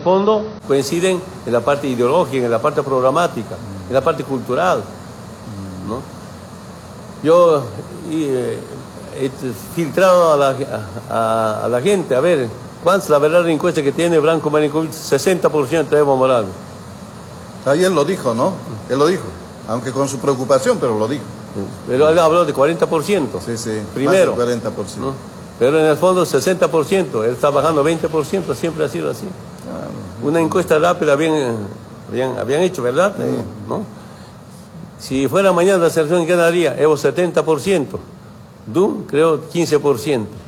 fondo coinciden en la parte ideológica, en la parte programática, en la parte cultural, ¿no? Yo he filtrado a la gente, a ver, ¿cuál es la verdadera encuesta que tiene Branco Marinkovic? 60% de Evo Morales. Ahí él lo dijo, ¿no? Él lo dijo, aunque con su preocupación, pero lo dijo. Pero él habló de 40%. Sí, primero. Más del 40%. ¿No? Pero en el fondo 60%, él está bajando 20%, siempre ha sido así. Una encuesta rápida habían hecho, ¿verdad? ¿No? Si fuera mañana la selección, ¿qué daría? Evo 70%, Dum creo 15%.